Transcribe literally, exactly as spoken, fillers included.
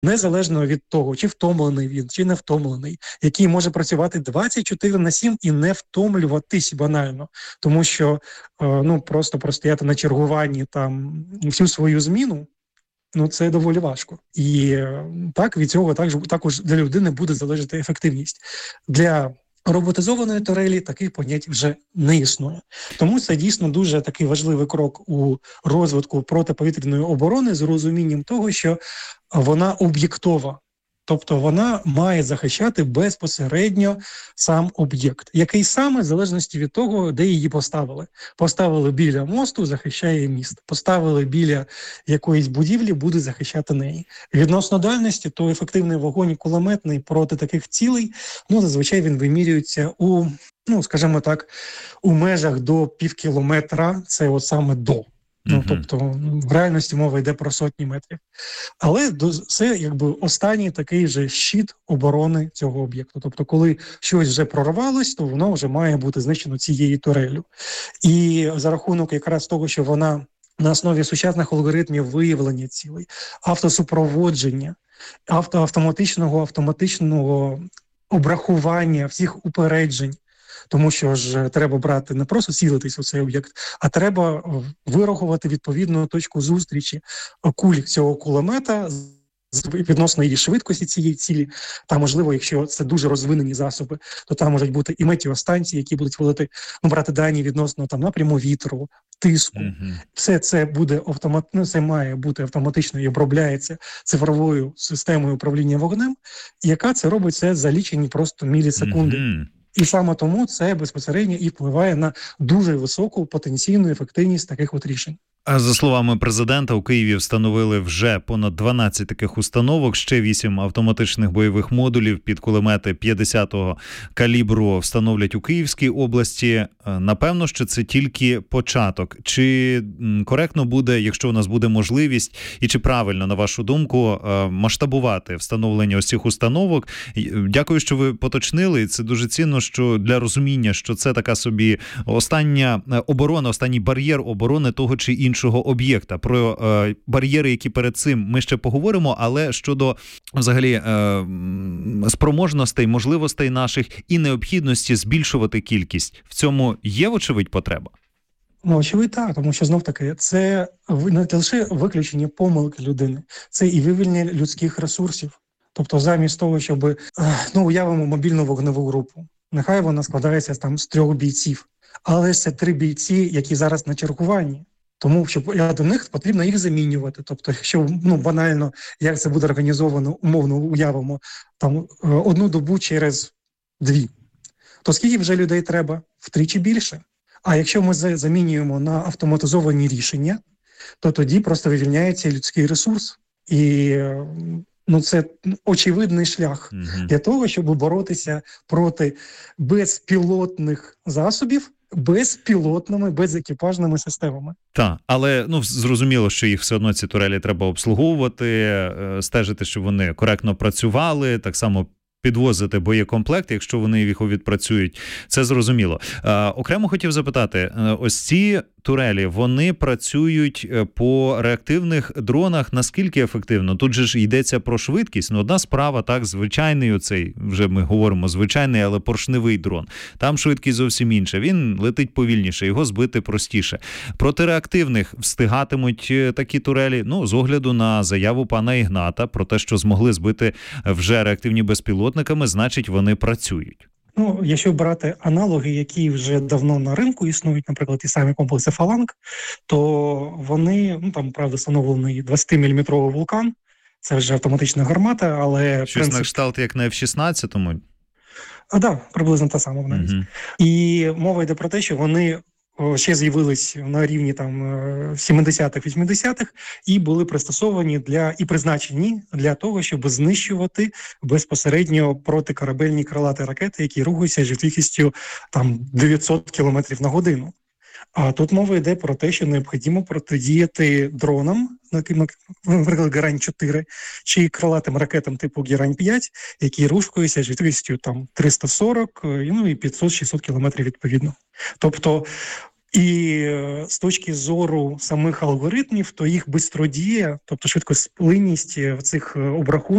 незалежно від того, чи втомлений він, чи не втомлений, який може працювати двадцять чотири на сім і не втомлюватись банально. Тому що ну просто простояти на чергуванні там всю свою зміну, ну це доволі важко. І так, від цього також, також для людини буде залежати ефективність. Для роботизованої турелі таких понять вже не існує. Тому це дійсно дуже такий важливий крок у розвитку протиповітряної оборони з розумінням того, що вона об'єктова. Тобто вона має захищати безпосередньо сам об'єкт, який саме в залежності від того, де її поставили. Поставили біля мосту, захищає міст. Поставили біля якоїсь будівлі, буде захищати неї. Відносно дальності, то ефективний вогонь кулеметний проти таких цілей, ну, зазвичай він вимірюється у, ну, скажімо так, у межах до пів кілометра, це от саме до. Ну, uh-huh. Тобто, в реальності мова йде про сотні метрів. Але це, якби, останній такий же щит оборони цього об'єкту. Тобто, коли щось вже прорвалось, то воно вже має бути знищено цією туреллю. І за рахунок якраз того, що вона на основі сучасних алгоритмів виявлення цілей, автосупроводження, авто, автоматичного, автоматичного обрахування всіх упереджень, тому що ж треба брати не просто цілитись у цей об'єкт, а треба вирахувати відповідну точку зустрічі куль цього кулемета відносно її швидкості цієї цілі. Та, можливо, якщо це дуже розвинені засоби, то там можуть бути і метеостанції, які будуть вводити, ну, брати дані відносно там напряму вітру, тиску. Mm-hmm. Все це буде автомат... ну, це має бути автоматично і обробляється цифровою системою управління вогнем, яка це робить це за лічені просто мілісекунди. Mm-hmm. І саме тому це безпосередньо і впливає на дуже високу потенційну ефективність таких от рішень. А за словами президента, у Києві встановили вже понад дванадцять таких установок, ще вісім автоматичних бойових модулів під кулемети п'ятдесятого калібру встановлять у Київській області. Напевно, що це тільки початок. Чи коректно буде, якщо у нас буде можливість, і чи правильно, на вашу думку, масштабувати встановлення ось цих установок? Дякую, що ви поточнили. Це дуже цінно, що для розуміння, що це така собі остання оборона, останній бар'єр оборони того чи іншого іншого об'єкта. Про е, бар'єри, які перед цим, ми ще поговоримо, але щодо взагалі е, спроможностей, можливостей наших і необхідності збільшувати кількість. В цьому є, вочевидь, потреба? Ну, очевидь, так, тому що, знов-таки, це не лише виключення помилки людини, це і вивільнення людських ресурсів. Тобто замість того, щоб, ну, уявимо мобільну вогневу групу, нехай вона складається там з трьох бійців, але це три бійці, які зараз на чергуванні. Тому що до них потрібно їх замінювати. Тобто, якщо, ну, банально, як це буде організовано, умовно уявимо, там одну добу через дві, то скільки вже людей треба? Втричі більше. А якщо ми замінюємо на автоматизовані рішення, то тоді просто вивільняється людський ресурс. І, ну, це очевидний шлях mm-hmm. для того, щоб боротися проти безпілотних засобів, безпілотними, безекіпажними системами. Так, але, ну, зрозуміло, що їх все одно, ці турелі, треба обслуговувати, стежити, щоб вони коректно працювали, так само підвозити боєкомплект, якщо вони їх відпрацюють. Це зрозуміло. Е, окремо хотів запитати, ось ці турелі, вони працюють по реактивних дронах наскільки ефективно? Тут же ж йдеться про швидкість. Ну, одна справа, так, звичайний оцей, вже ми говоримо, звичайний, але поршневий дрон. Там швидкість зовсім інша. Він летить повільніше, його збити простіше. Проти реактивних встигатимуть такі турелі, ну, з огляду на заяву пана Ігната про те, що змогли збити вже реактивні безпілотниками, значить, вони працюють. Ну, якщо брати аналоги, які вже давно на ринку існують, наприклад, ті самі комплекси «Фаланг», то вони, ну, там, правда, встановлений двадцятиміліметровий вулкан, це вже автоматична гармата, але... Щось принцип... на кшталт, як на еф шістнадцять? А, так, да, приблизно та сама навіть. Угу. І мова йде про те, що вони ще з'явились на рівні там сімдесятих-вісімдесятих і були пристосовані для і призначені для того, щоб знищувати безпосередньо протикорабельні крилаті ракети, які рухаються з швидкістю там дев'ятсот кілометрів на годину. А тут мова йде про те, що необхідно протидіяти дронам, наприклад, Герань чотири, чи крилатим ракетам типу Герань п'ять, які рухаються з швидкістю там триста сорок, ну і п'ятсот-шістсот кілометрів відповідно. Тобто І е, з точки зору самих алгоритмів, то їх бистродія, тобто швидкосплинність в цих е, обрахунках,